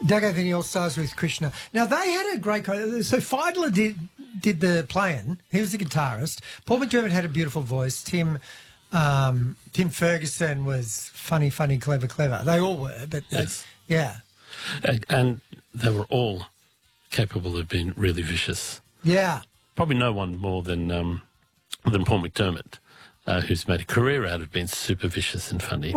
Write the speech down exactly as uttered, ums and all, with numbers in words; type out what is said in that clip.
Dago All Stars with Krishna. Now, they had a great... So Fiedler did did the playing. He was the guitarist. Paul McDermott had a beautiful voice. Tim um, Tim Ferguson was funny, funny, clever, clever. They all were, but... Yes. Yeah. And, and they were all capable of being really vicious. Yeah. Probably no one more than um, than Paul McDermott, uh, who's made a career out of being super vicious and funny.